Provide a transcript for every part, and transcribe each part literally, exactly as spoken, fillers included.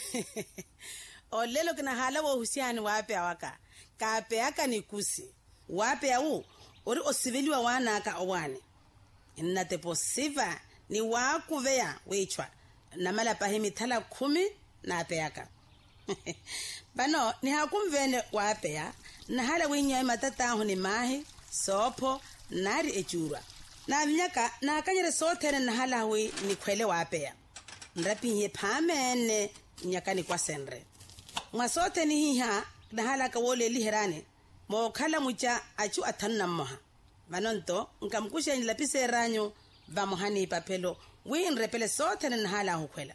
Olelo kina hala wo husiani wape awaka. Kape aka ni kusi. Wape au ori osiviliwa wana aka owane. Inate posiva ni wakuvea wechwa. Namala pahimi thala kumi na ape aka. Bano ni hakumvene wape ya. Na hala winya matata ahu ni mahi, sopo, nari echurwa. Na mnyaka na kanyere sotene na hala hui ni kwele wape ya. Nrapi hiye pamene nyaka ni kwa senre. Mwa sote ni hiha na hala kawole liherane. Mo kala mucha achu atanna moha. Vanonto nkamkusha nilapise ranyo va mohani papelo. Wii nrepele sote na hala hukwela.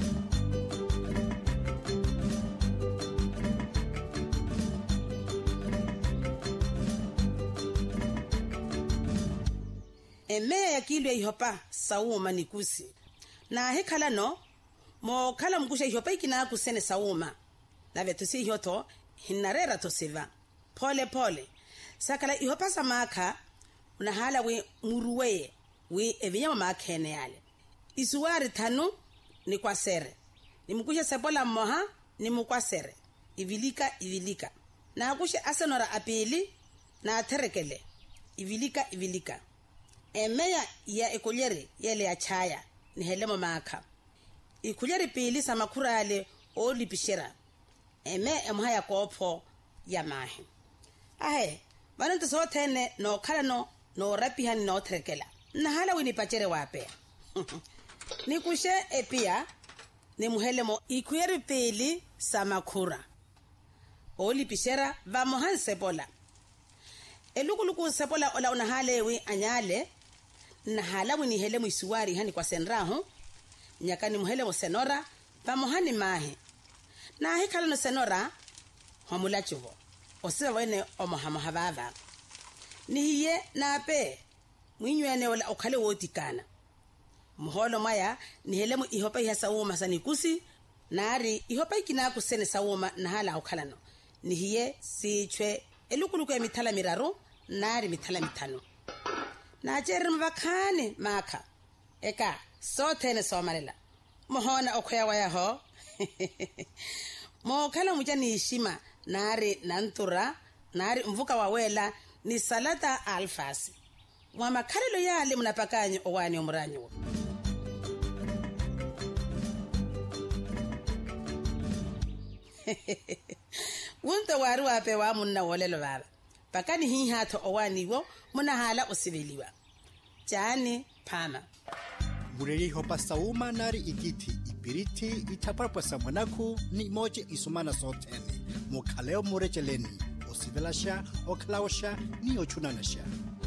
Eme ya kilu ya ihopa sauma ni kusi. Na hekala no, mo kala mkusha ihopa ikina kusene sauma. Na vetusi ihoto, hinarera tosiva. Pole pole. Sakala ihopa samaka, unahala we muruweye, we evinyama makene yale. Isuwari tanu, ni kwa sere. Ni mkusha sebola moha, ni mkwa sere. Ivilika, ivilika. Na akusha asenora apili, na aterekele. Ivilika, ivilika. Emeya ya ekulyeri yele ya chaya ni helemo maka. Ikulyeri pili samakurale o lipishira. Eme emuhaya kopo ya mahi. Ahe, vanonto sotene no kalano no rapihani no trekela. Na hala winipachere wape. Ni kushe epia ni muhelemo ikulyeri pili samakura. O lipishira va mohan sebola. Eluku luku sebola ola unahalewi anyale. Na halawi ni helemu isuwari hani kwa senrahu. Nyakani muhelemu senora pamohani mahi. Na hekala no senora homula chuvo. Osiwa wene omohamohabava. Ni hiye na ape mwinyuene ola okale wotikana. Muholo maya ni helemu ihopa iha sawuma sanikusi. Naari ihopa ikina kusene sawuma na hala okalano. Ni hiye si chwe elukuluku ya mitala miraru. Naari mitala mitanu. Na jere mbakane maka. Eka, sote ne somalela. Mohona okwea waya ho. Mo kala muja ni ishima. Nari nantura. Nari mvuka wawela. Ni salata alfasi. Wama kalilo yale munapakanyo owani umuranyo. Wunta waru wape wa muna wolelo baba. Pakani hii hato owani wo muna hala osiviliwa. Chani pama. Mureri hopa sauma nari ikiti ipiriti itaparpasa mwanaku ni moje isumana sotene. Mukaleo murecheleni. Osivilasha okalawasha ni ochunanasha.